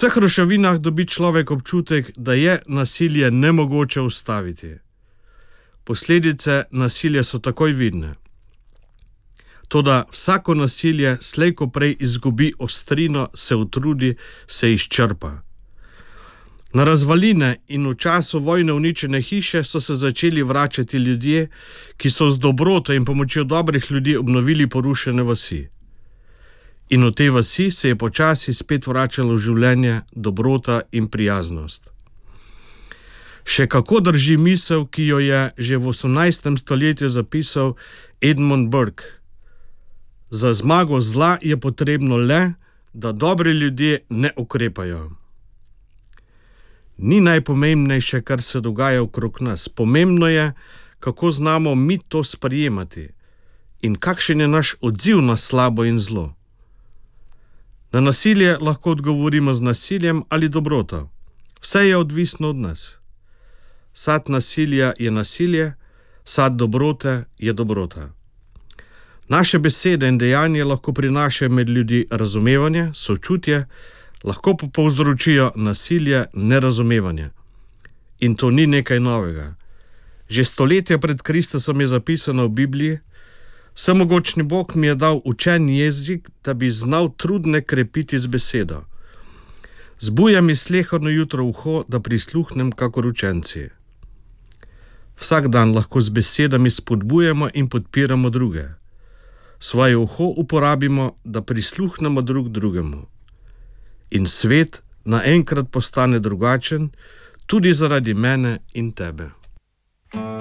vseh ruševinah dobi človek občutek, da je nasilje nemogoče ustaviti. Posledice nasilja so takoj vidne. Toda vsako nasilje slej ko prej izgubi ostrino, se utrudi, se izčrpa. Na razvaline in v času vojne uničene hiše so se začeli vračati ljudje, ki so z dobroto in pomočjo dobrih ljudi obnovili porušene vasi. In v tej vasi se je počasi spet vračalo v življenje dobrota in prijaznost. Še kako drži misel, ki jo je že v 18. stoletju zapisal Edmund Burke. Za zmago zla je potrebno le, da dobri ljudje ne ukrepajo. Ni najpomembnejše, kar se dogaja okrog nas. Pomembno je, kako znamo mi to sprejemati in kakšen je naš odziv na slabo in zlo. Na nasilje lahko odgovorimo z nasiljem ali dobroto. Vse je odvisno od nas. Sad nasilja je nasilje, sad dobrote je dobrota. Naše besede in dejanja lahko prinašajo med ljudi razumevanje, sočutje, lahko pa povzročijo nasilje, nerazumevanje. In to ni nekaj novega. Že stoletja pred Kristusom je zapisano v Bibliji: Vsemogočni Bog mi je dal učen jezik, da bi znal trudne krepiti z besedo. Zbuja mi sleherno jutro uho, da prisluhnem kakor učenci. Vsak dan lahko z besedami spodbujamo in podpiramo druge. Svoje uho uporabimo, da prisluhnemo drug drugemu. In svet naenkrat postane drugačen, tudi zaradi mene in tebe.